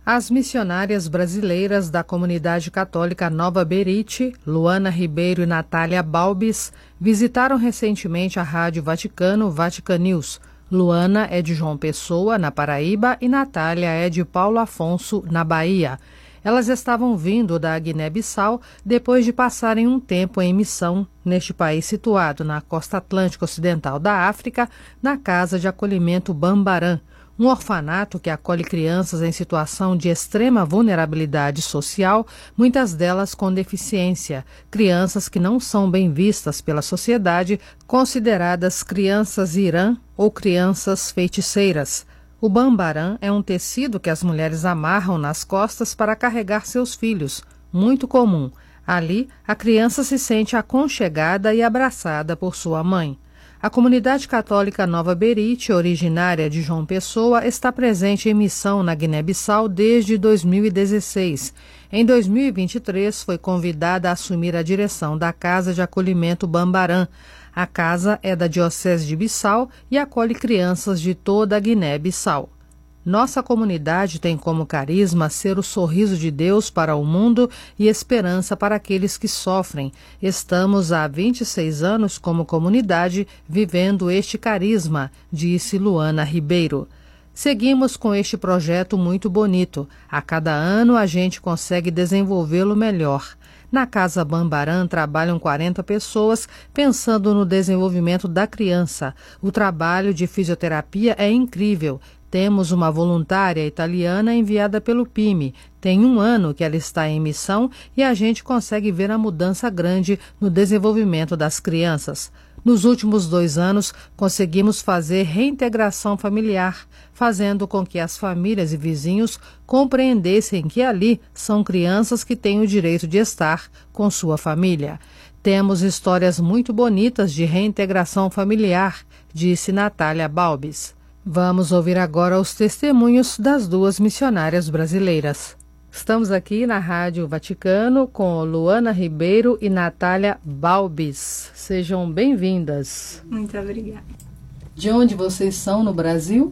As missionárias brasileiras da comunidade católica Nova Berite, Luana Ribeiro e Natália Balbis, visitaram recentemente a Rádio Vaticano, Vatican News. Luana é de João Pessoa, na Paraíba, e Natália é de Paulo Afonso, na Bahia. Elas estavam vindo da Guiné-Bissau depois de passarem um tempo em missão neste país situado na costa atlântica ocidental da África, na Casa de Acolhimento Bambarã, um orfanato que acolhe crianças em situação de extrema vulnerabilidade social, muitas delas com deficiência, crianças que não são bem vistas pela sociedade, consideradas crianças irã ou crianças feiticeiras. O bambarã é um tecido que as mulheres amarram nas costas para carregar seus filhos, muito comum. Ali, a criança se sente aconchegada e abraçada por sua mãe. A comunidade católica Nova Berite, originária de João Pessoa, está presente em missão na Guiné-Bissau desde 2016. Em 2023, foi convidada a assumir a direção da Casa de Acolhimento Bambarã. A casa é da Diocese de Bissau e acolhe crianças de toda a Guiné-Bissau. Nossa comunidade tem como carisma ser o sorriso de Deus para o mundo e esperança para aqueles que sofrem. Estamos há 26 anos como comunidade vivendo este carisma, disse Luana Ribeiro. Seguimos com este projeto muito bonito. A cada ano a gente consegue desenvolvê-lo melhor. Na Casa Bambarã trabalham 40 pessoas pensando no desenvolvimento da criança. O trabalho de fisioterapia é incrível. Temos uma voluntária italiana enviada pelo PIME. Tem 1 ano que ela está em missão e a gente consegue ver a mudança grande no desenvolvimento das crianças. Nos últimos 2 anos, conseguimos fazer reintegração familiar, fazendo com que as famílias e vizinhos compreendessem que ali são crianças que têm o direito de estar com sua família. Temos histórias muito bonitas de reintegração familiar, disse Natália Balbis. Vamos ouvir agora os testemunhos das 2 missionárias brasileiras. Estamos aqui na Rádio Vaticano com Luana Ribeiro e Natália Balbis. Sejam bem-vindas. Muito obrigada. De onde vocês são no Brasil?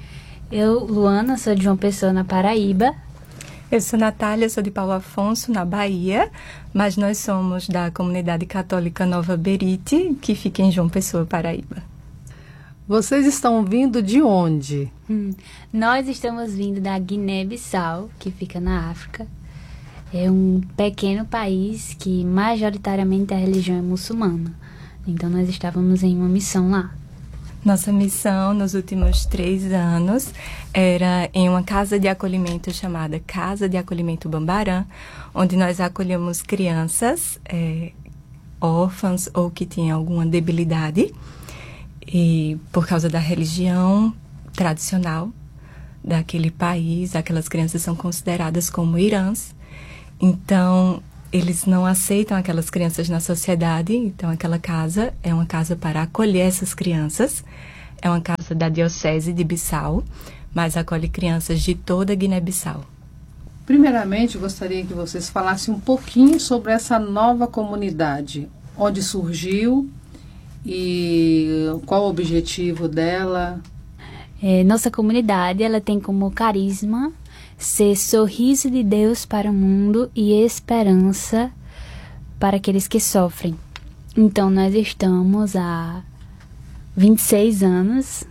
Eu, Luana, sou de João Pessoa, na Paraíba. Eu sou Natália, sou de Paulo Afonso, na Bahia, mas nós somos da comunidade católica Nova Berite, que fica em João Pessoa, Paraíba. Vocês estão vindo de onde? Nós estamos vindo da Guiné-Bissau, que fica na África. É um pequeno país que majoritariamente a religião é muçulmana. Então nós estávamos em uma missão lá. Nossa missão nos últimos 3 anos era em uma casa de acolhimento chamada Casa de Acolhimento Bambarã, onde nós acolhemos crianças órfãs ou que tinham alguma debilidade. E por causa da religião tradicional daquele país, aquelas crianças são consideradas como irãs. Então, eles não aceitam aquelas crianças na sociedade. Então, aquela casa é uma casa para acolher essas crianças. É uma casa da Diocese de Bissau, mas acolhe crianças de toda a Guiné-Bissau. Primeiramente, gostaria que vocês falassem um pouquinho sobre essa nova comunidade, onde surgiu e qual o objetivo dela. Nossa comunidade ela tem como carisma ser sorriso de Deus para o mundo e esperança para aqueles que sofrem. Então, nós estamos há 26 anos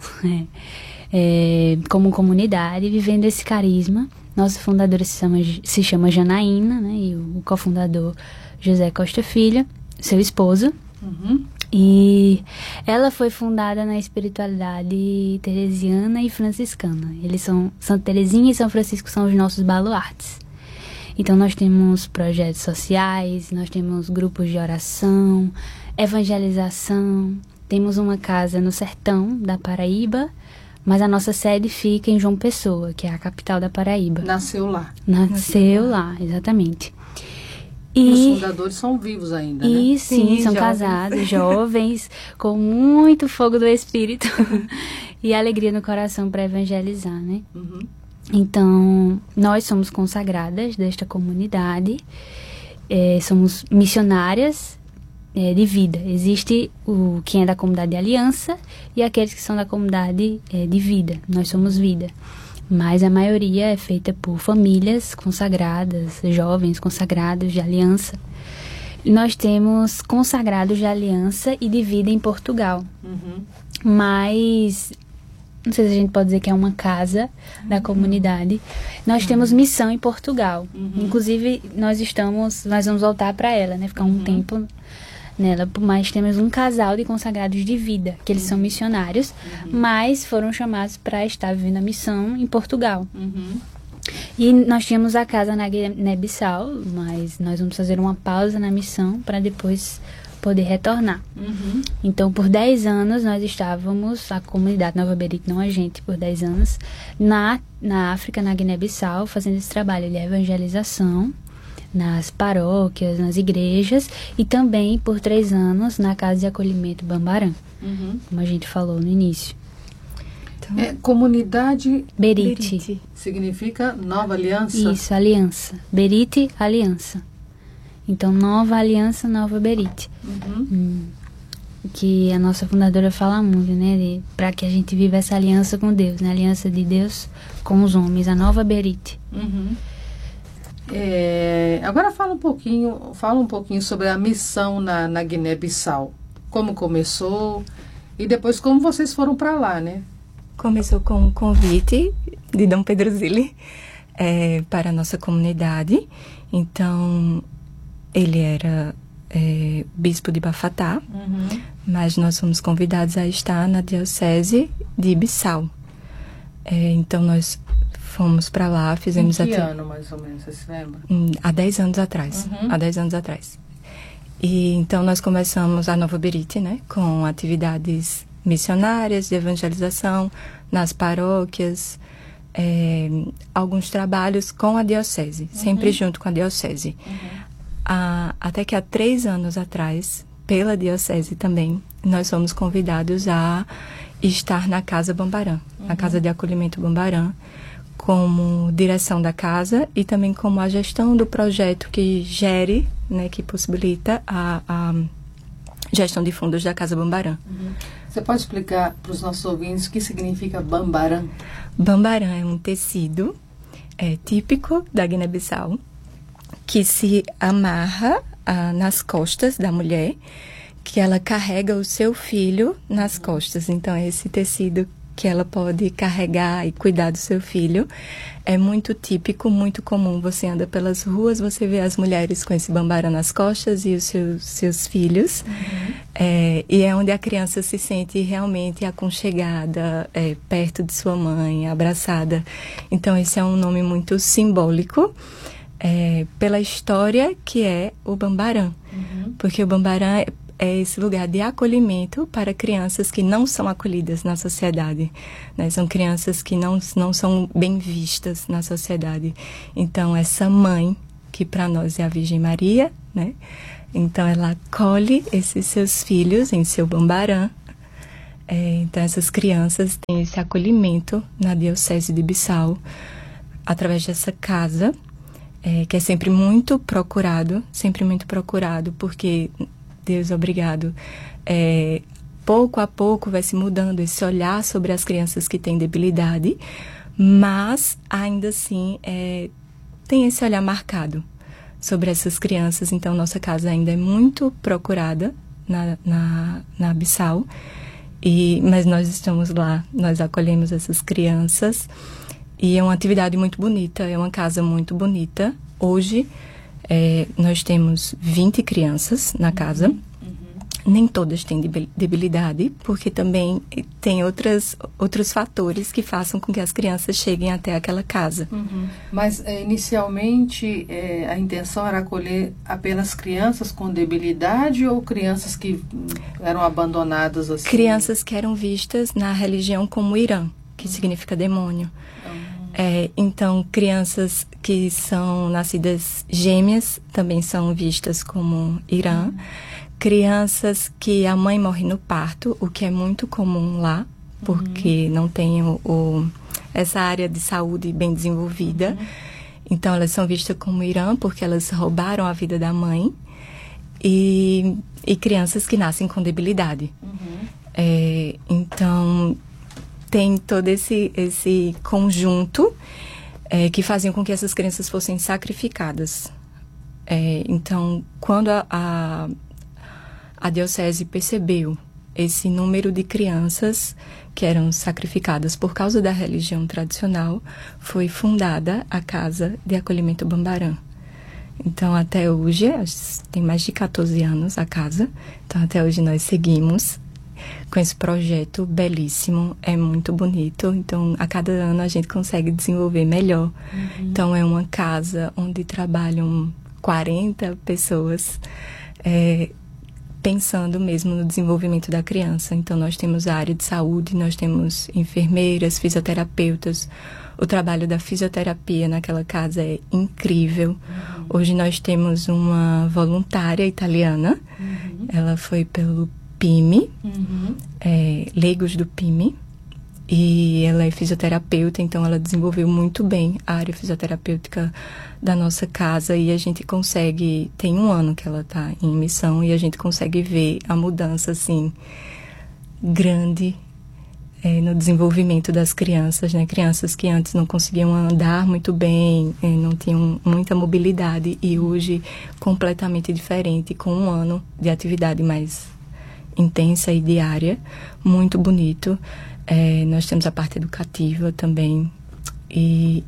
como comunidade vivendo esse carisma. Nossa fundadora se chama Janaína, né, e o cofundador José Costa Filho, seu esposo. E ela foi fundada na espiritualidade teresiana e franciscana. Eles são Santa Teresinha e São Francisco são os nossos baluartes. Então nós temos projetos sociais, nós temos grupos de oração, evangelização. Temos uma casa no sertão da Paraíba, mas a nossa sede fica em João Pessoa, que é a capital da Paraíba. Nasceu lá. Nasceu lá, exatamente. E os fundadores são vivos ainda, né? E sim, são jovens. Casados, jovens, com muito fogo do Espírito e alegria no coração para evangelizar, né? Então, nós somos consagradas desta comunidade, somos missionárias de vida. Existe quem é da comunidade de aliança e aqueles que são da comunidade de vida. Nós somos vida. mas a maioria é feita por famílias consagradas, jovens consagrados de aliança. Nós temos consagrados de aliança e de vida em Portugal. Mas, não sei se a gente pode dizer que é uma casa da comunidade. Nós temos missão em Portugal. Inclusive, nós vamos voltar para ela, né? Ficar um tempo nela. Mas temos um casal de consagrados de vida, que eles são missionários, mas foram chamados para estar vivendo a missão em Portugal. E nós tínhamos a casa na Guiné-Bissau, mas nós vamos fazer uma pausa na missão para depois poder retornar. Então, por 10 anos, nós estávamos, a comunidade Nova Berite, não a gente, por 10 anos, na África, na Guiné-Bissau, fazendo esse trabalho de evangelização nas paróquias, nas igrejas, e também por 3 anos na Casa de Acolhimento Bambarã, como a gente falou no início. Comunidade Berite. Significa Nova Aliança? Isso, aliança. Berite, aliança. Então, Nova Aliança, Nova Berite. Que a nossa fundadora fala muito, né? Para que a gente viva essa aliança com Deus, né? Aliança de Deus com os homens, a Nova Berite. Agora fala um pouquinho sobre a missão na Guiné-Bissau. Como começou e depois como vocês foram para lá, né? Começou com um convite de Dom Pedro Zilli para a nossa comunidade. Então, ele era bispo de Bafatá, mas nós fomos convidados a estar na diocese de Bissau. Então, nós fomos para lá, fizemos... Em que ano, mais ou menos, você se lembra? Há 10 anos atrás. Há 10 anos atrás. E então, nós começamos a Nova Berite, né? Com atividades missionárias de evangelização nas paróquias, alguns trabalhos com a diocese, sempre junto com a diocese. Até que há 3 anos atrás, pela diocese também, nós fomos convidados a estar na Casa Bambarã, na Casa de Acolhimento Bambarã, como direção da casa e também como a gestão do projeto que gere, né, que possibilita a gestão de fundos da Casa Bambarã. Você pode explicar para os nossos ouvintes o que significa Bambarã? Bambarã é um tecido típico da Guiné-Bissau que se amarra nas costas da mulher, que ela carrega o seu filho nas costas. Então, é esse tecido que ela pode carregar e cuidar do seu filho. É muito típico, muito comum. Você anda pelas ruas, você vê as mulheres com esse bambarã nas costas e os seus filhos. E é onde a criança se sente realmente aconchegada, perto de sua mãe, abraçada. Então, esse é um nome muito simbólico, pela história que é o bambarã. Porque o bambarã é esse lugar de acolhimento para crianças que não são acolhidas na sociedade, né? São crianças que não são bem vistas na sociedade. Então, essa mãe, que para nós é a Virgem Maria, né? Então, ela acolhe esses seus filhos em seu bambarã. Então, essas crianças têm esse acolhimento na Diocese de Bissau, através dessa casa, que é sempre muito procurado, porque... Deus, obrigado. Pouco a pouco vai se mudando esse olhar sobre as crianças que têm debilidade, mas ainda assim tem esse olhar marcado sobre essas crianças. Então, nossa casa ainda é muito procurada na Bissau, mas nós estamos lá, nós acolhemos essas crianças e é uma atividade muito bonita, é uma casa muito bonita. Hoje, nós temos 20 crianças na casa. Nem todas têm debilidade, porque também tem outros fatores que façam com que as crianças cheguem até aquela casa. Mas, inicialmente, a intenção era acolher apenas crianças com debilidade ou crianças que eram abandonadas assim? Crianças que eram vistas na religião como Irã, que significa demônio. Então, crianças que são nascidas gêmeas também são vistas como Irã. Crianças que a mãe morre no parto, o que é muito comum lá, porque não tem essa área de saúde bem desenvolvida. Então, elas são vistas como Irã, porque elas roubaram a vida da mãe. E crianças que nascem com debilidade. Então, tem todo esse conjunto que faziam com que essas crianças fossem sacrificadas. Então, quando a diocese percebeu esse número de crianças que eram sacrificadas por causa da religião tradicional, foi fundada a Casa de Acolhimento Bambarã. Então, até hoje, tem mais de 14 anos a casa, então até hoje nós seguimos com esse projeto belíssimo, é muito bonito, então a cada ano a gente consegue desenvolver melhor. Então, é uma casa onde trabalham 40 pessoas, pensando mesmo no desenvolvimento da criança. Então, nós temos a área de saúde, nós temos enfermeiras, fisioterapeutas. O trabalho da fisioterapia naquela casa é incrível. Hoje nós temos uma voluntária italiana. Ela foi pelo PIMI, Leigos do PIMI. E ela é fisioterapeuta, então ela desenvolveu muito bem a área fisioterapêutica da nossa casa, e a gente consegue, tem 1 ano que ela está em missão, e a gente consegue ver a mudança, assim, grande no desenvolvimento das crianças, né? Crianças que antes não conseguiam andar muito bem, não tinham muita mobilidade, e hoje completamente diferente, com 1 ano de atividade mais intensa e diária, muito bonito. Nós temos a parte educativa também, e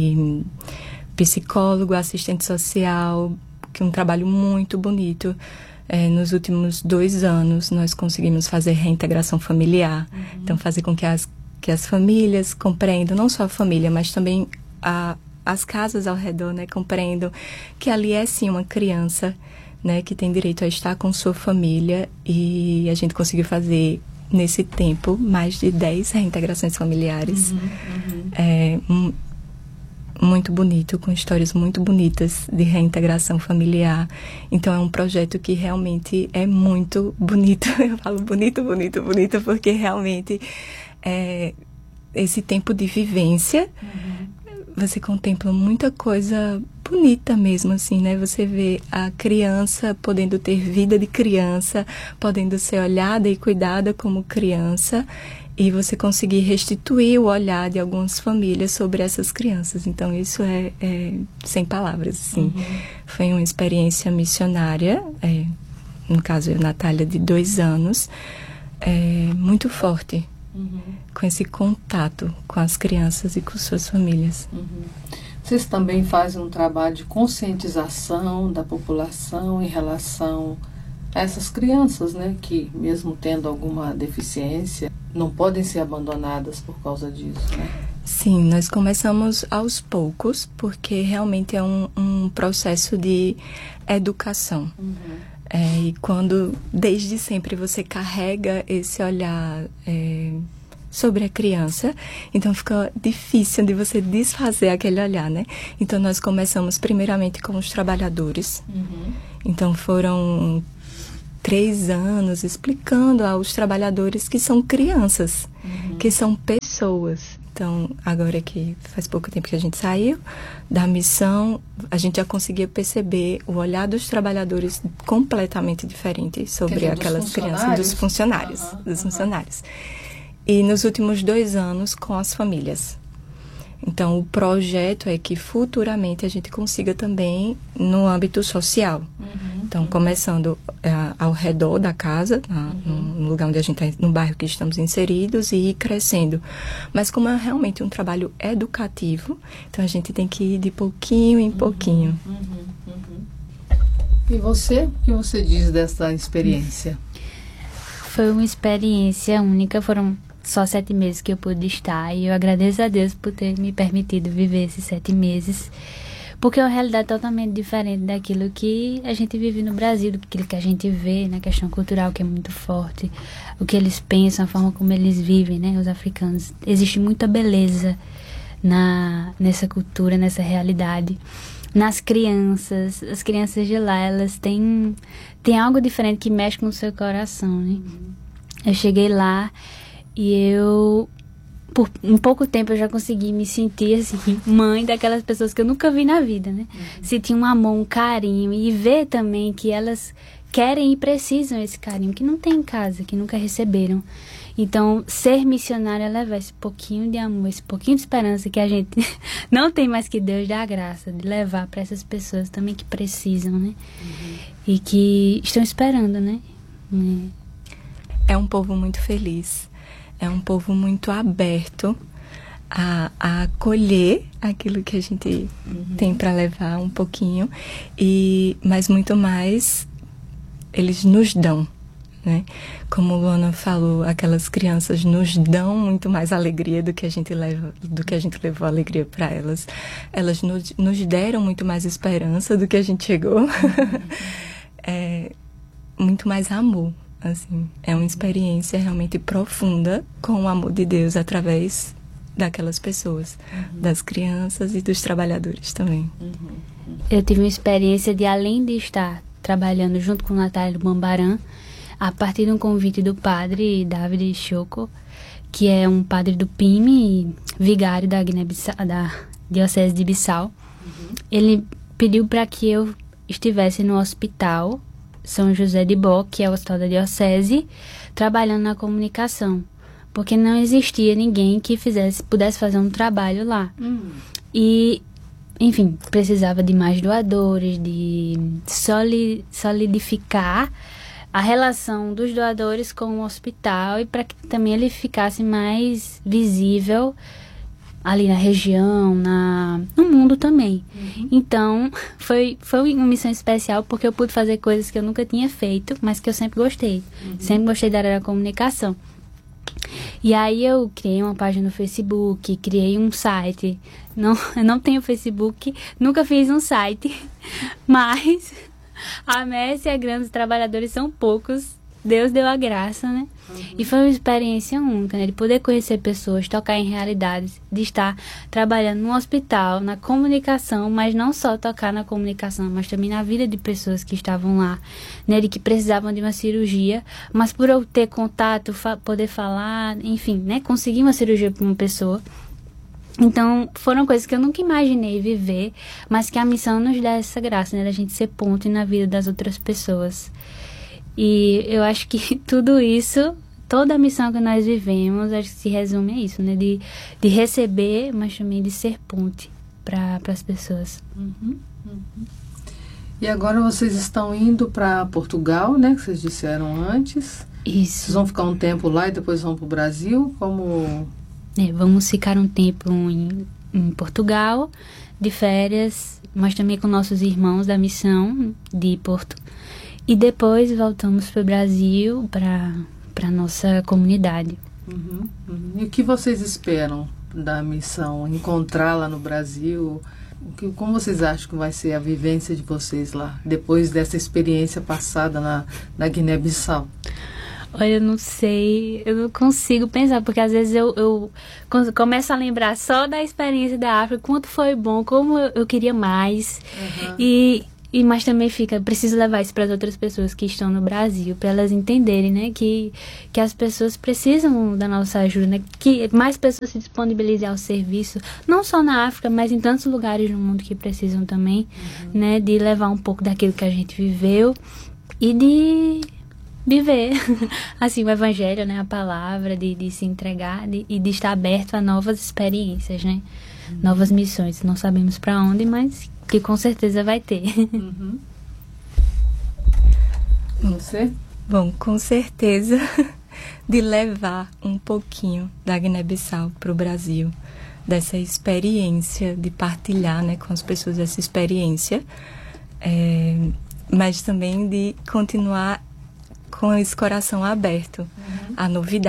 psicólogo, assistente social, que é um trabalho muito bonito. Nos últimos 2 anos, nós conseguimos fazer reintegração familiar. Então, fazer com que as famílias compreendam, não só a família, mas também as casas ao redor, né, compreendam que ali é, sim, uma criança, né, que tem direito a estar com sua família, e a gente conseguiu fazer, nesse tempo, mais de 10 reintegrações familiares. Muito bonito, com histórias muito bonitas de reintegração familiar. Então, é um projeto que realmente é muito bonito. Eu falo bonito, bonito, bonito, porque realmente esse tempo de vivência, você contempla muita coisa bonita mesmo, assim, né? Você vê a criança podendo ter vida de criança, podendo ser olhada e cuidada como criança, e você conseguir restituir o olhar de algumas famílias sobre essas crianças. Então, isso é sem palavras, assim. Foi uma experiência missionária, no caso, eu, Natália, de 2 anos, muito forte, com esse contato com as crianças e com suas famílias. Vocês também fazem um trabalho de conscientização da população em relação a essas crianças, né, que mesmo tendo alguma deficiência, não podem ser abandonadas por causa disso, né? Sim, nós começamos aos poucos, porque realmente é um processo de educação. E quando, desde sempre, você carrega esse olhar sobre a criança, então fica difícil de você desfazer aquele olhar, né? Então, nós começamos primeiramente com os trabalhadores. Então, foram 3 anos explicando aos trabalhadores que são crianças, que são pessoas. Então, agora que faz pouco tempo que a gente saiu da missão, a gente já conseguia perceber o olhar dos trabalhadores completamente diferente sobre aquelas crianças, dos funcionários. E nos últimos 2 anos, com as famílias. Então, o projeto é que futuramente a gente consiga também no âmbito social. Então, começando ao redor da casa, no lugar onde a gente está, no bairro que estamos inseridos, e ir crescendo. Mas como é realmente um trabalho educativo, então a gente tem que ir de pouquinho em pouquinho. E você? O que você diz dessa experiência? Foi uma experiência única, foram só 7 meses que eu pude estar, e eu agradeço a Deus por ter me permitido viver esses 7 meses, porque é uma realidade totalmente diferente daquilo que a gente vive no Brasil, daquilo que a gente vê na questão cultural, que é muito forte, o que eles pensam, a forma como eles vivem, né, os africanos. Existe muita beleza nessa cultura, nessa realidade. Nas crianças, as crianças de lá, elas têm algo diferente que mexe com o seu coração, né? Eu cheguei lá e por um pouco tempo eu já consegui me sentir assim, mãe daquelas pessoas que eu nunca vi na vida, né? Sentir um amor, um carinho, e ver também que elas querem e precisam esse carinho, que não tem em casa, que nunca receberam. Então, ser missionário é levar esse pouquinho de amor, esse pouquinho de esperança que a gente não tem, mais que Deus dá a graça de levar para essas pessoas também que precisam, né? E que estão esperando, né? É um povo muito feliz, é um povo muito aberto a acolher aquilo que a gente tem para levar um pouquinho, mas muito mais eles nos dão, né? Como Luana falou, aquelas crianças nos dão muito mais alegria do que a gente levou alegria para elas. Elas nos deram muito mais esperança do que a gente chegou. Muito mais amor, assim. É uma experiência realmente profunda com o amor de Deus através daquelas pessoas, das crianças e dos trabalhadores também. Eu tive uma experiência de, além de estar trabalhando junto com o Natália Bambaran, a partir de um convite do padre David Choco, que é um padre do PIME, vigário da Diocese de Bissau. Ele pediu para que eu estivesse no hospital São José de Bó, que é o hospital da Diocese, trabalhando na comunicação, porque não existia ninguém que pudesse fazer um trabalho lá. E, enfim, precisava de mais doadores, de solidificar a relação dos doadores com o hospital e para que também ele ficasse mais visível ali na região, no mundo também. Então, foi uma missão especial porque eu pude fazer coisas que eu nunca tinha feito, mas que eu sempre gostei. Sempre gostei da área da comunicação. E aí eu criei uma página no Facebook, criei um site. Eu não tenho Facebook, nunca fiz um site, mas a messe é grande, os trabalhadores são poucos. Deus deu a graça, né? E foi uma experiência única, né? De poder conhecer pessoas, tocar em realidades, de estar trabalhando no hospital, na comunicação, mas não só tocar na comunicação, mas também na vida de pessoas que estavam lá, né? De que precisavam de uma cirurgia, mas por eu ter contato, poder falar, enfim, né? Conseguir uma cirurgia para uma pessoa. Então, foram coisas que eu nunca imaginei viver, mas que a missão nos dá essa graça, né? Da gente ser ponte na vida das outras pessoas. E eu acho que tudo isso, toda a missão que nós vivemos, acho que se resume a isso, né? De receber, mas também de ser ponte para as pessoas. E agora vocês estão indo para Portugal, né? Que vocês disseram antes. Isso. Vocês vão ficar um tempo lá e depois vão para o Brasil? Como... vamos ficar um tempo em Portugal, de férias, mas também com nossos irmãos da missão de Porto. E depois voltamos para o Brasil, para a nossa comunidade. E o que vocês esperam da missão? Encontrar lá no Brasil? Como vocês acham que vai ser a vivência de vocês lá, depois dessa experiência passada na Guiné-Bissau? Olha, eu não sei, eu não consigo pensar, porque às vezes eu começo a lembrar só da experiência da África, quanto foi bom, como eu queria mais. Mas também preciso levar isso para as outras pessoas que estão no Brasil, para elas entenderem, né, que as pessoas precisam da nossa ajuda, né, que mais pessoas se disponibilizem ao serviço, não só na África, mas em tantos lugares no mundo que precisam também, né, de levar um pouco daquilo que a gente viveu e de viver, assim, o evangelho, né, a palavra, de se entregar e de estar aberto a novas experiências, né, novas missões. Não sabemos para onde, mas que com certeza vai ter. Você? Bom, com certeza de levar um pouquinho da Guiné-Bissau para o Brasil, dessa experiência, de partilhar, né, com as pessoas essa experiência, mas também de continuar com esse coração aberto à novidade.